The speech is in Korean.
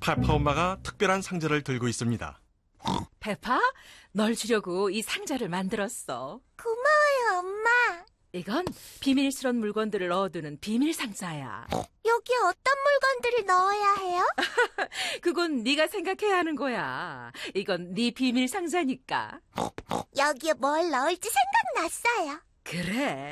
페파 엄마가 특별한 상자를 들고 있습니다. 페파, 널 주려고 이 상자를 만들었어. 고마워요, 엄마. 이건 비밀스러운 물건들을 넣어두는 비밀 상자야. 여기 어떤 물건들을 넣어야 해요? 그건 네가 생각해야 하는 거야. 이건 네 비밀 상자니까. 여기에 뭘 넣을지 생각났어요. 그래.